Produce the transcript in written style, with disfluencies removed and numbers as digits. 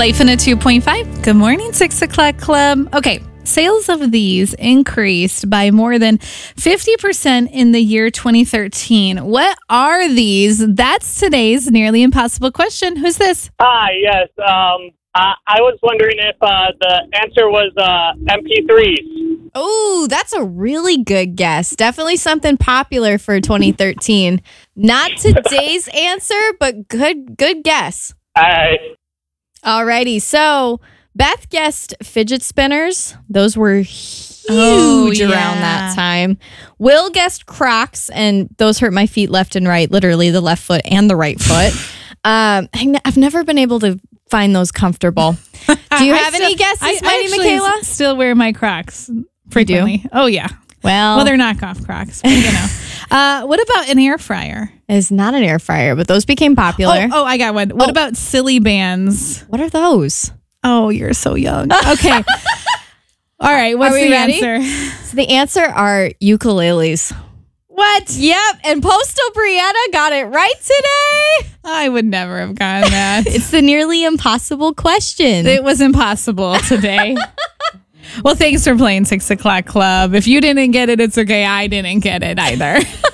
Life in a 2.5. Good morning, 6 o'clock club. Okay, sales of these increased by more than 50% in the year 2013. What are these? That's today's nearly impossible question. Who's this? Hi, yes. I was wondering if the answer was MP3s. Oh, that's a really good guess. Definitely something popular for 2013. Not today's answer, but good guess. All right. Alrighty, so Beth guessed fidget spinners. Those were huge yeah. around that time. Will guessed Crocs, and those hurt my feet left and right, literally the left foot and the right foot. I've never been able to find those comfortable. Do you have any guesses, Mighty Michaela? Still wear my Crocs frequently. Oh, yeah. Well, they're knockoff Crocs, but you know. What about an air fryer? it's not an air fryer, but those became popular. Oh, I got one. What about silly bands? What are those? Oh, you're so young. Okay. All right. What's Are we the ready? answer? So the answer are ukuleles. What? Yep, and Postal Brianna got it right today. I would never have gotten that. It's the nearly impossible question. It was impossible today. Well, thanks for playing 6 o'clock club. If you didn't get it, it's okay. I didn't get it either.